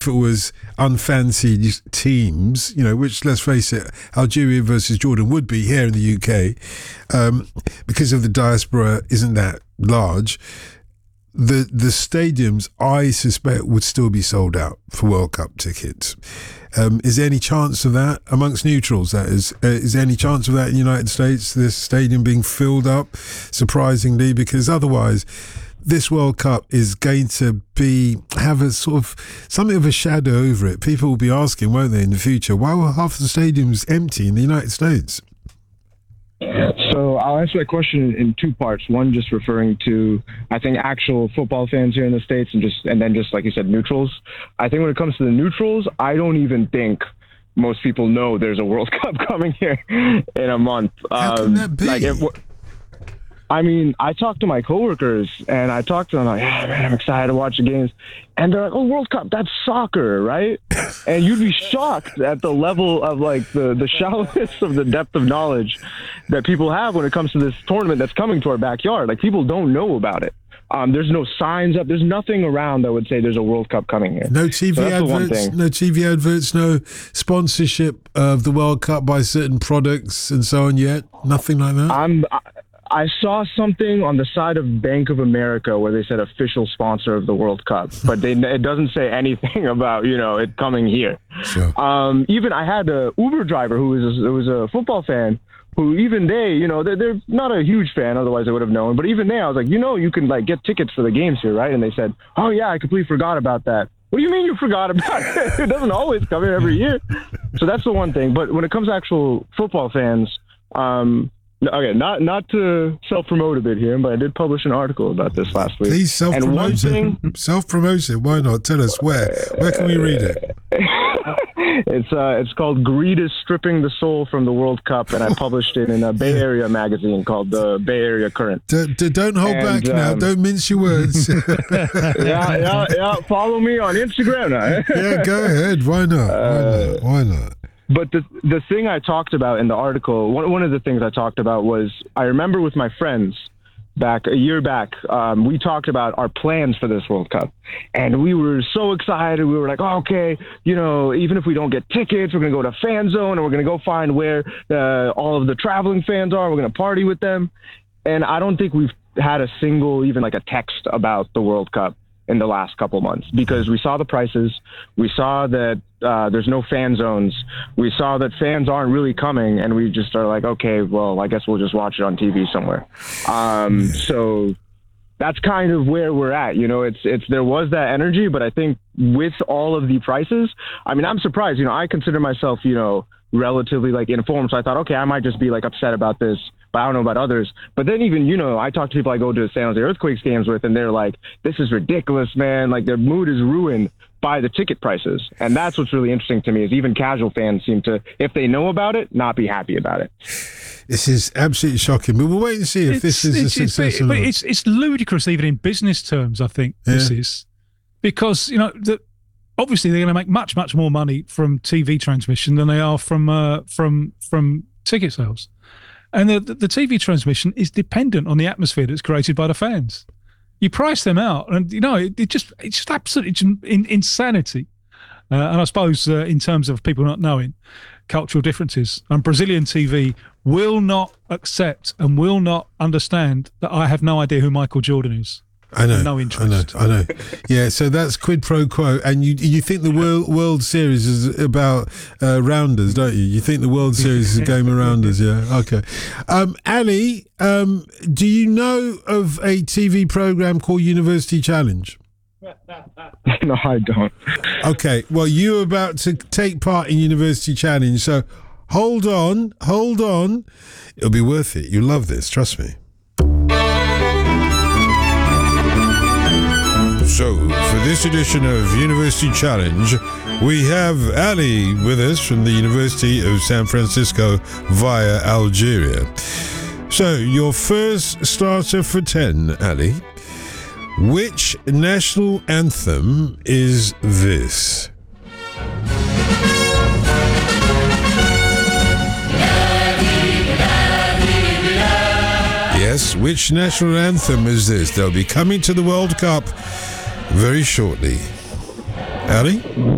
if it was unfancied teams, which, let's face it, Algeria versus Jordan would be here in the UK, because of the diaspora isn't that large, the stadiums, I suspect, would still be sold out for World Cup tickets. Is there any chance of that amongst neutrals? That is there any chance of that in the United States, this stadium being filled up, surprisingly? Because otherwise, this World Cup is going to have a sort of something of a shadow over it. People will be asking, won't they, in the future, why were half the stadiums empty in the United States? So I'll answer that question in two parts. One, just referring to, I think, actual football fans here in the States, and then just like you said, neutrals. I think when it comes to the neutrals, I don't even think most people know there's a World Cup coming here in a month. How can that be? I talked to my coworkers and I talked to them like, yeah, man, I'm excited to watch the games. And they're like, oh, World Cup, that's soccer, right? And you'd be shocked at the level of like the shallowness of the depth of knowledge that people have when it comes to this tournament that's coming to our backyard. Like, people don't know about it. There's no signs up. There's nothing around that would say there's a World Cup coming here. No TV adverts, no TV adverts, no sponsorship of the World Cup by certain products and so on yet? Nothing like that? I saw something on the side of Bank of America where they said official sponsor of the World Cup, but it doesn't say anything about, it coming here. Sure. Even I had a Uber driver who was a football fan, who even they're not a huge fan, otherwise I would have known. But even they, I was like, you can like get tickets for the games here, right? And they said, oh yeah, I completely forgot about that. What do you mean you forgot about it? It doesn't always come here every year. So that's the one thing. But when it comes to actual football fans, okay, not to self-promote a bit here, but I did publish an article about this last week. Please self-promote it. Self-promote it. Why not? Tell us where. Where can we read it? It's called Greed is Stripping the Soul from the World Cup, and I published it in a Bay Area magazine called the Bay Area Current. Don't hold back now. Don't mince your words. Yeah. Follow me on Instagram now. Yeah, go ahead. Why not? Why not? But the thing I talked about in the article, one of the things I talked about was, I remember with my friends a year back, we talked about our plans for this World Cup. And we were so excited. We were like, oh, okay, even if we don't get tickets, we're going to go to Fan Zone and we're going to go find where all of the traveling fans are. We're going to party with them. And I don't think we've had a single, even like a text about the World Cup in the last couple months, because we saw the prices, we saw that there's no fan zones, we saw that fans aren't really coming, and we just are like, okay, well, I guess we'll just watch it on TV somewhere. So that's kind of where we're at. There was that energy, but I think with all of the prices, I'm surprised. I consider myself, relatively like informed, so I thought, okay, I might just be like upset about this, but I don't know about others. But then even, I talk to people I go to San Jose Earthquakes games with, and they're like, this is ridiculous, man. Like, their mood is ruined by the ticket prices. And that's what's really interesting to me, is even casual fans seem to, if they know about it, not be happy about it. This is absolutely shocking. But we'll wait and see if this is a success or not. But it's ludicrous, even in business terms, I think, this is. Because, obviously they're going to make much, much more money from TV transmission than they are from ticket sales. And the TV transmission is dependent on the atmosphere that's created by the fans. You price them out, and it's just absolute insanity. And I suppose in terms of people not knowing cultural differences, and Brazilian TV will not accept and will not understand that I have no idea who Michael Jordan is. I know. No interest. I know. Yeah, so that's quid pro quo. And you think the World Series is about rounders, don't you? You think the World Series is a game of rounders, yeah? Okay. Ali, do you know of a TV program called University Challenge? No, I don't. Okay, well, you're about to take part in University Challenge, so hold on. It'll be worth it. You'll love this, trust me. So, for this edition of University Challenge, we have Ali with us from the University of San Francisco via Algeria. So, your first starter for 10, Ali. Which national anthem is this? Yes, which national anthem is this? They'll be coming to the World Cup very shortly. Ali?